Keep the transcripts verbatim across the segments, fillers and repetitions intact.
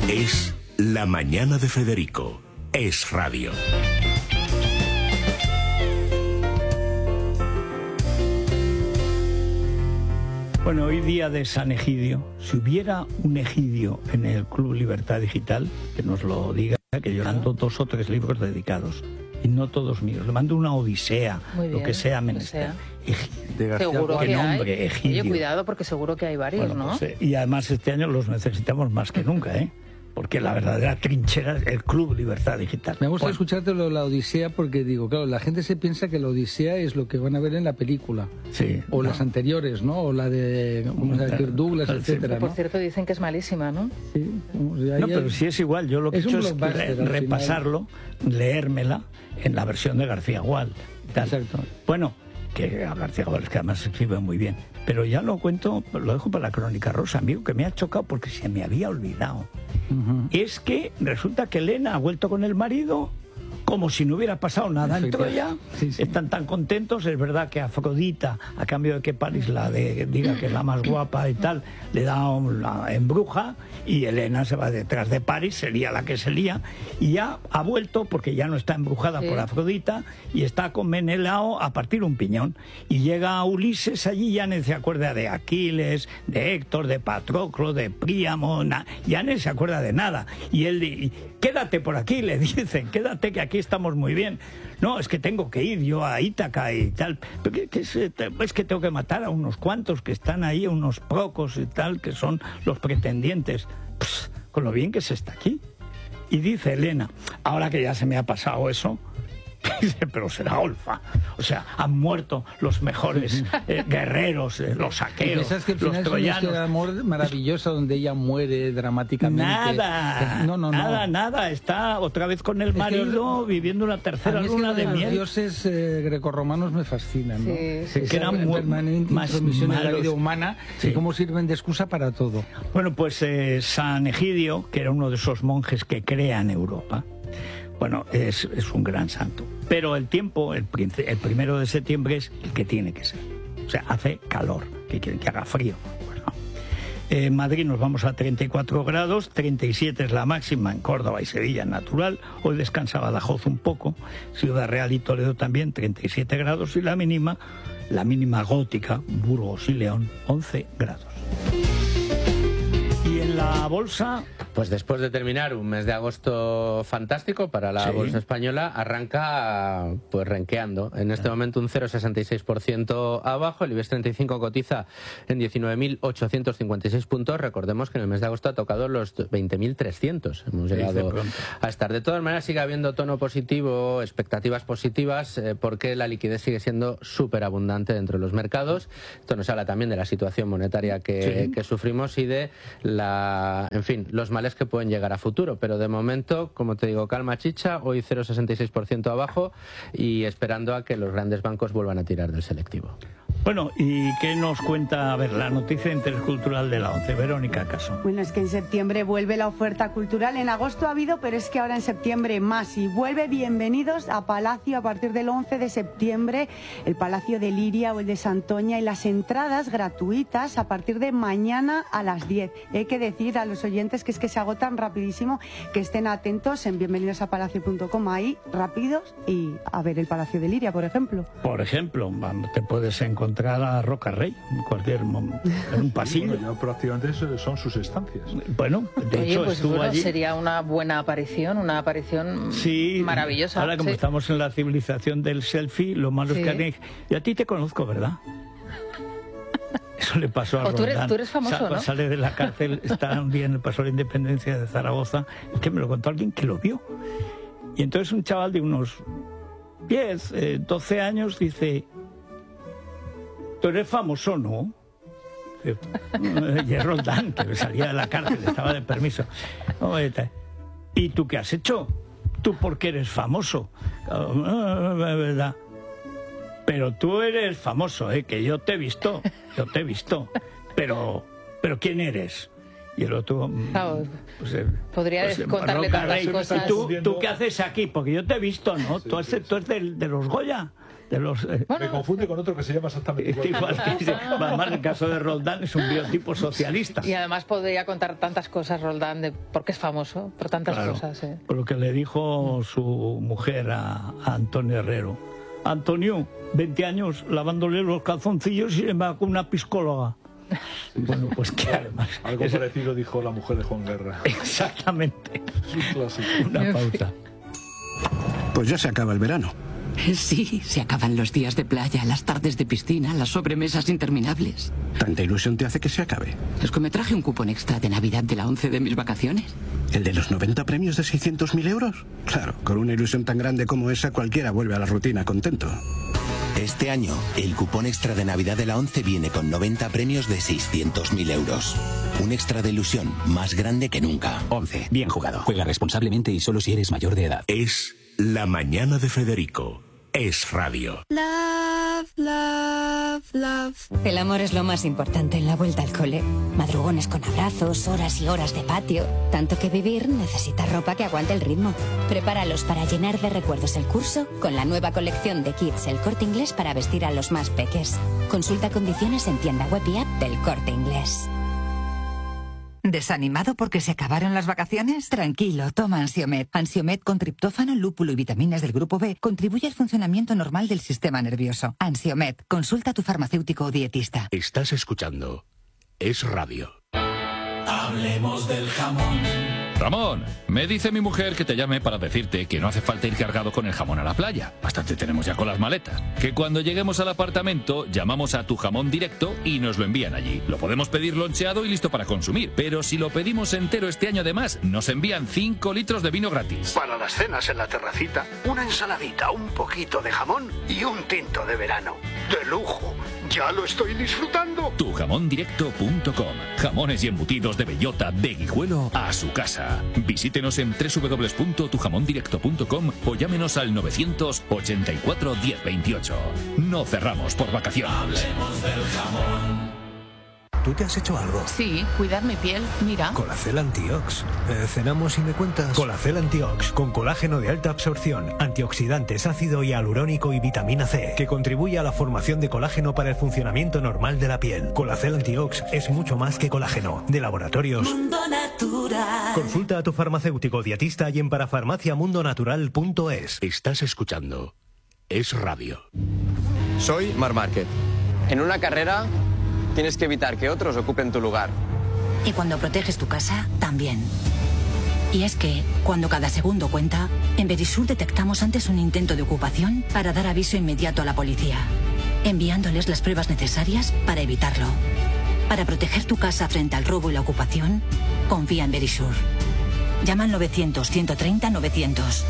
Es La Mañana de Federico. Es radio. Bueno, hoy día de San Egidio. Si hubiera un Egidio en el Club Libertad Digital, que nos lo diga, que yo mando dos o tres libros dedicados. Y no todos míos. Le mando una odisea, bien, lo que sea menester. Egidio. Seguro que nombre, hay. Egidio. Oye, cuidado, porque seguro que hay varios, bueno, ¿no? Pues, y además este año los necesitamos más que nunca, ¿eh? Porque la verdadera trinchera es el Club Libertad Digital. Me gusta bueno. escucharte lo de la Odisea porque digo, claro, la gente se piensa que la Odisea es lo que van a ver en la película. Sí. O no. las anteriores, ¿no? O la de, ¿cómo se llama? Douglas, sí, etcétera, Por ¿no? cierto, dicen que es malísima, ¿no? Sí. No, pero si es igual, yo lo que he hecho es re repasarlo, leérmela en la versión de García Gual. Exacto. Bueno, que a García Gual es que además escribe muy bien. Pero ya lo cuento, lo dejo para la Crónica Rosa, amigo, que me ha chocado porque se me había olvidado. Uh-huh. Es que resulta que Elena ha vuelto con el marido como si no hubiera pasado nada en Troya. Sí, sí. Están tan contentos. Es verdad que Afrodita, a cambio de que París la de, diga que es la más guapa y tal, le da una embruja y Elena se va detrás de París, sería la que se lía, y ya ha vuelto porque ya no está embrujada sí. por Afrodita y está con Menelao a partir un piñón. Y llega Ulises allí y ya no se acuerda de Aquiles, de Héctor, de Patroclo, de Príamo, na, ya no se acuerda de nada. Y él, y, quédate por aquí, le dicen, quédate que aquí estamos muy bien. No, es que tengo que ir yo a Ítaca y tal. Pero que, que es, es que tengo que matar a unos cuantos que están ahí, unos procos y tal, que son los pretendientes. Pss, con lo bien que se está aquí. Y dice Elena, ahora que ya se me ha pasado eso, dice, pero será Olfa. O sea, han muerto los mejores eh, guerreros, eh, los saqueos, que al los final troyanos. Es una amor maravillosa donde ella muere dramáticamente. Nada, no, no, nada, no. nada. Está otra vez con el marido, es que, viviendo una tercera luna es que de los miel. Los dioses eh, grecorromanos me fascinan, ¿no? Sí, sí, que sí, eran muy más malos en la vida humana sí. y cómo sirven de excusa para todo. Bueno, pues eh, San Egidio, que era uno de esos monjes que crean Europa. Bueno, es, es un gran santo. Pero el tiempo, el, el primero de septiembre es el que tiene que ser. O sea, hace calor, que quieren que haga frío. Bueno, en Madrid nos vamos a treinta y cuatro grados, treinta y siete es la máxima en Córdoba y Sevilla natural. Hoy descansa Badajoz un poco, Ciudad Real y Toledo también, treinta y siete grados. Y la mínima, la mínima gótica, Burgos y León, once grados. Y en la bolsa... Pues después de terminar un mes de agosto fantástico para la sí. bolsa española, arranca pues renqueando. En este momento un cero coma sesenta y seis por ciento abajo, el IBEX treinta y cinco cotiza en diecinueve mil ochocientos cincuenta y seis puntos. Recordemos que en el mes de agosto ha tocado los veinte mil trescientos. Hemos llegado a estar. De todas maneras sigue habiendo tono positivo, expectativas positivas, eh, porque la liquidez sigue siendo súper abundante dentro de los mercados. Esto nos habla también de la situación monetaria que, sí. que sufrimos y de la, en fin, los males que pueden llegar a futuro, pero de momento, como te digo, calma chicha, hoy cero coma sesenta y seis por ciento abajo y esperando a que los grandes bancos vuelvan a tirar del selectivo. Bueno, ¿y qué nos cuenta, a ver, la noticia intercultural de la ONCE? Verónica Caso. Bueno, es que en septiembre vuelve la oferta cultural. En agosto ha habido, pero es que ahora en septiembre más. Y vuelve Bienvenidos a Palacio a partir del once de septiembre, el Palacio de Liria o el de Santoña, y las entradas gratuitas a partir de mañana a las diez. Y hay que decir a los oyentes que es que se agotan rapidísimo, que estén atentos en bienvenidos a palacio punto com, ahí rápidos, y a ver el Palacio de Liria, por ejemplo. Por ejemplo, te puedes encontrar a Roca Rey en cualquier momento, en un pasillo. Bueno, ya prácticamente son sus estancias. Bueno, de Oye, hecho pues estuvo bueno, allí. Sería una buena aparición, una aparición sí, maravillosa. Ahora como sí. estamos en la civilización del selfie, lo malo sí. es que... Y a ti te conozco, ¿verdad? Eso le pasó a o tú eres, Roldán. Tú eres famoso, Sa ¿no? Sale de la cárcel, está un día en el Paso de la Independencia de Zaragoza, es que me lo contó alguien que lo vio. Y entonces un chaval de unos diez, doce años dice... Tú eres famoso, ¿no? Y es Roldán, que salía de la cárcel, estaba de permiso. ¿Y tú qué has hecho? ¿Tú por qué eres famoso? ¿Verdad? Pero tú eres famoso, ¿eh? Que yo te he visto, yo te he visto. Pero, pero ¿quién eres? Y el otro... Claro, pues, eh, podría pues, contarle tantas cosas. ¿Y tú, tú qué haces aquí? Porque yo te he visto, ¿no? Sí, tú eres, sí, tú eres de, de los Goya. de los... Eh, Me confunde con otro que se llama exactamente igual. igual que, además, en el caso de Roldán es un biotipo socialista. Y además podría contar tantas cosas, Roldán, de porque es famoso, por tantas Claro, cosas. ¿eh? Por lo que le dijo su mujer a, a Antonio Herrero. Antonio, veinte años lavándole los calzoncillos y se va con una psicóloga. Bueno, pues que además... Algo es... parecido dijo la mujer de Juan Guerra. Exactamente. Es un clásico. Una pausa. Pues ya se acaba el verano. Sí, se acaban los días de playa, las tardes de piscina, las sobremesas interminables. ¿Tanta ilusión te hace que se acabe? Es que me traje un cupón extra de Navidad de la once de mis vacaciones. ¿El de los noventa premios de seiscientos mil euros? Claro, con una ilusión tan grande como esa, cualquiera vuelve a la rutina contento. Este año, el cupón extra de Navidad de la once viene con noventa premios de seiscientos mil euros. Un extra de ilusión más grande que nunca. once. Bien jugado. Juega responsablemente y solo si eres mayor de edad. Es La Mañana de Federico. Es radio. Love, love, love. El amor es lo más importante en la vuelta al cole. Madrugones con abrazos, horas y horas de patio. Tanto que vivir necesita ropa que aguante el ritmo. Prepáralos para llenar de recuerdos el curso con la nueva colección de Kids El Corte Inglés para vestir a los más peques. Consulta condiciones en tienda web y app del Corte Inglés. ¿Desanimado porque se acabaron las vacaciones? Tranquilo, toma Ansiomed. Ansiomed con triptófano, lúpulo y vitaminas del grupo B contribuye al funcionamiento normal del sistema nervioso. Ansiomed, consulta a tu farmacéutico o dietista. Estás escuchando Es radio. Hablemos del jamón. Ramón, me dice mi mujer que te llame para decirte que no hace falta ir cargado con el jamón a la playa. Bastante tenemos ya con las maletas. Que cuando lleguemos al apartamento llamamos a Tu Jamón Directo y nos lo envían allí. Lo podemos pedir loncheado y listo para consumir. Pero si lo pedimos entero este año además, nos envían cinco litros de vino gratis. Para las cenas en la terracita, una ensaladita, un poquito de jamón y un tinto de verano. ¡De lujo! ¡Ya lo estoy disfrutando! tu jamón directo punto com. Jamones y embutidos de bellota, de Guijuelo a su casa. Visítenos en doble u doble u doble u punto tu jamón directo punto com o llámenos al novecientos ochenta y cuatro diez veintiocho. No cerramos por vacaciones. Hablemos del jamón. ¿Tú te has hecho algo? Sí, cuidar mi piel, mira. Colacel Antiox. Eh, ¿Cenamos y me cuentas? Colacel Antiox, con colágeno de alta absorción, antioxidantes, ácido hialurónico y vitamina C, que contribuye a la formación de colágeno para el funcionamiento normal de la piel. Colacel Antiox es mucho más que colágeno. De laboratorios Mundo Natural. Consulta a tu farmacéutico dietista y en parafarmacia mundo natural punto es. Estás escuchando Es radio. Soy Marc Márquez. En una carrera tienes que evitar que otros ocupen tu lugar. Y cuando proteges tu casa, también. Y es que, cuando cada segundo cuenta, en Verisur detectamos antes un intento de ocupación para dar aviso inmediato a la policía, enviándoles las pruebas necesarias para evitarlo. Para proteger tu casa frente al robo y la ocupación, confía en Verisur. Llama al novecientos, ciento treinta, novecientos.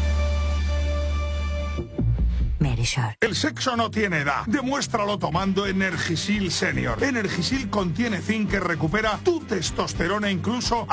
Verisur. El sexo no tiene edad. Demuéstralo tomando Energisil Senior. Energisil contiene zinc que recupera tu testosterona incluso